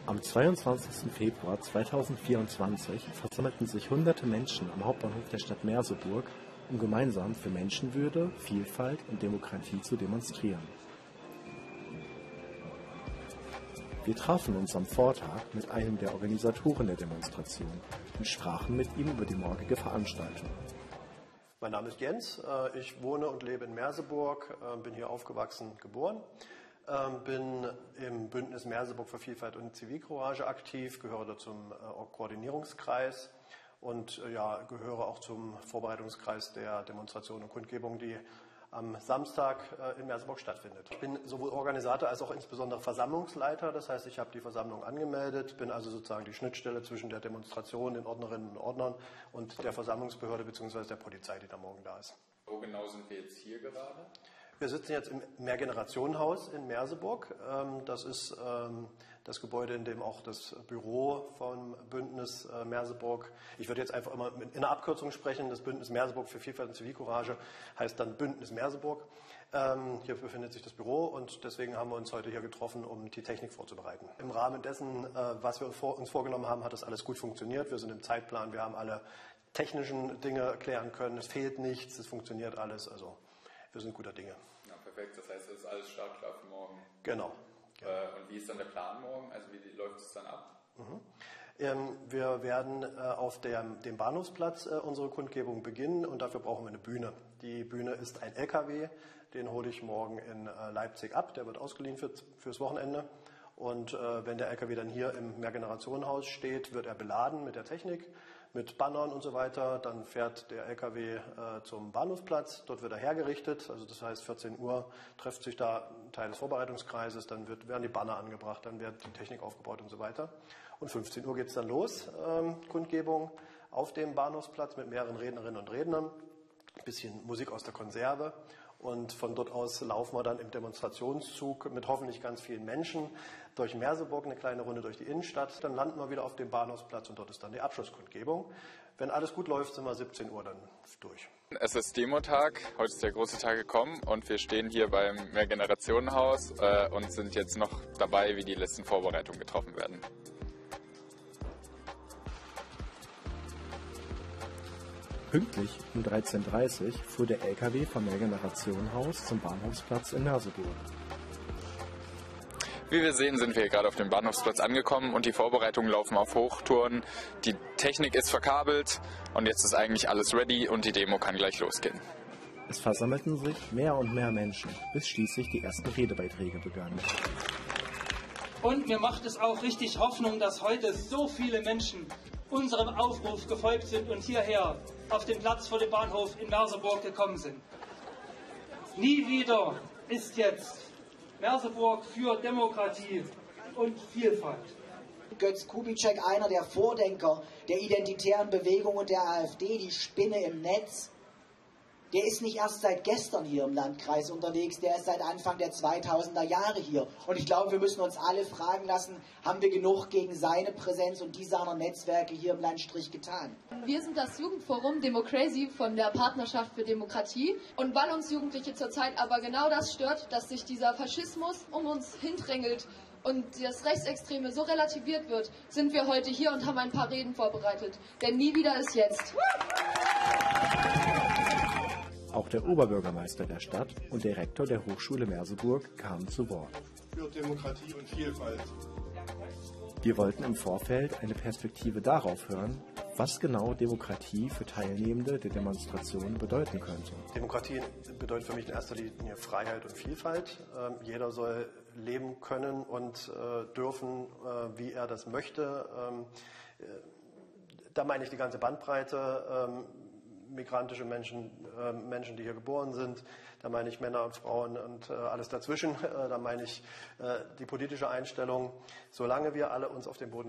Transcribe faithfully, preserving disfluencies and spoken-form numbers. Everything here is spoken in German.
Am zweiundzwanzigsten Februar zweitausendvierundzwanzig versammelten sich hunderte Menschen am Hauptbahnhof der Stadt Merseburg, um gemeinsam für Menschenwürde, Vielfalt und Demokratie zu demonstrieren. Wir trafen uns am Vortag mit einem der Organisatoren der Demonstration und sprachen mit ihm über die morgige Veranstaltung. Mein Name ist Jens, ich wohne und lebe in Merseburg, bin hier aufgewachsen, geboren. Bin im Bündnis Merseburg für Vielfalt und Zivilcourage aktiv, gehöre dort zum Koordinierungskreis und ja, gehöre auch zum Vorbereitungskreis der Demonstration und Kundgebung, die am Samstag in Merseburg stattfindet. Ich bin sowohl Organisator als auch insbesondere Versammlungsleiter, das heißt, ich habe die Versammlung angemeldet, bin also sozusagen die Schnittstelle zwischen der Demonstration, den Ordnerinnen und Ordnern und der Versammlungsbehörde bzw. der Polizei, die da morgen da ist. Wo genau sind wir jetzt hier gerade? Wir sitzen jetzt im Mehrgenerationenhaus in Merseburg. Das ist das Gebäude, in dem auch das Büro vom Bündnis Merseburg, ich würde jetzt einfach immer in einer Abkürzung sprechen, das Bündnis Merseburg für Vielfalt und Zivilcourage heißt dann Bündnis Merseburg. Hier befindet sich das Büro und deswegen haben wir uns heute hier getroffen, um die Technik vorzubereiten. Im Rahmen dessen, was wir uns vorgenommen haben, hat das alles gut funktioniert. Wir sind im Zeitplan, wir haben alle technischen Dinge klären können, es fehlt nichts, es funktioniert alles, also wir sind guter Dinge. Ja, perfekt. Das heißt, es ist alles startklar für morgen. Genau. Äh, und wie ist dann der Plan morgen? Also wie läuft es dann ab? Mhm. Ähm, wir werden äh, auf der, dem Bahnhofsplatz äh, unsere Kundgebung beginnen und dafür brauchen wir eine Bühne. Die Bühne ist ein L K W, den hole ich morgen in äh, Leipzig ab. Der wird ausgeliehen für, fürs Wochenende. Und äh, wenn der L K W dann hier im Mehrgenerationenhaus steht, wird er beladen mit der Technik, mit Bannern und so weiter. Dann fährt der L K W äh, zum Bahnhofsplatz, dort wird er hergerichtet. Also das heißt, vierzehn Uhr trifft sich da ein Teil des Vorbereitungskreises, dann wird, werden die Banner angebracht, dann wird die Technik aufgebaut und so weiter. Und fünfzehn Uhr geht es dann los, ähm, Kundgebung auf dem Bahnhofsplatz mit mehreren Rednerinnen und Rednern, ein bisschen Musik aus der Konserve. Und von dort aus laufen wir dann im Demonstrationszug mit hoffentlich ganz vielen Menschen durch Merseburg, eine kleine Runde durch die Innenstadt. Dann landen wir wieder auf dem Bahnhofsplatz und dort ist dann die Abschlusskundgebung. Wenn alles gut läuft, sind wir siebzehn Uhr dann durch. Es ist Demotag, heute ist der große Tag gekommen und wir stehen hier beim Mehrgenerationenhaus äh, und sind jetzt noch dabei, wie die letzten Vorbereitungen getroffen werden. Pünktlich um dreizehn Uhr dreißig fuhr der L K W vom Mehrgenerationenhaus zum Bahnhofsplatz in Merseburg. Wie wir sehen, sind wir hier gerade auf dem Bahnhofsplatz angekommen und die Vorbereitungen laufen auf Hochtouren. Die Technik ist verkabelt und jetzt ist eigentlich alles ready und die Demo kann gleich losgehen. Es versammelten sich mehr und mehr Menschen, bis schließlich die ersten Redebeiträge begannen. Und mir macht es auch richtig Hoffnung, dass heute so viele Menschen unserem Aufruf gefolgt sind und hierher auf den Platz vor dem Bahnhof in Merseburg gekommen sind. Nie wieder ist jetzt Merseburg für Demokratie und Vielfalt. Götz Kubitschek, einer der Vordenker der identitären Bewegung und der AfD, die Spinne im Netz, der ist nicht erst seit gestern hier im Landkreis unterwegs, der ist seit Anfang der zweitausender Jahre hier. Und ich glaube, wir müssen uns alle fragen lassen, haben wir genug gegen seine Präsenz und die seiner Netzwerke hier im Landstrich getan? Wir sind das Jugendforum Democracy von der Partnerschaft für Demokratie. Und weil uns Jugendliche zurzeit aber genau das stört, dass sich dieser Faschismus um uns hindrängelt und das Rechtsextreme so relativiert wird, sind wir heute hier und haben ein paar Reden vorbereitet. Denn nie wieder ist jetzt. Auch der Oberbürgermeister der Stadt und der Rektor der Hochschule Merseburg kamen zu Wort. Für Demokratie und Vielfalt. Wir wollten im Vorfeld eine Perspektive darauf hören, was genau Demokratie für Teilnehmende der Demonstration bedeuten könnte. Demokratie bedeutet für mich in erster Linie Freiheit und Vielfalt. Ähm, jeder soll leben können und äh, dürfen, äh, wie er das möchte. Ähm, äh, da meine ich die ganze Bandbreite. Ähm, migrantische Menschen, äh, Menschen, die hier geboren sind, da meine ich Männer und Frauen und äh, alles dazwischen, äh, da meine ich äh, die politische Einstellung, solange wir alle uns auf dem Boden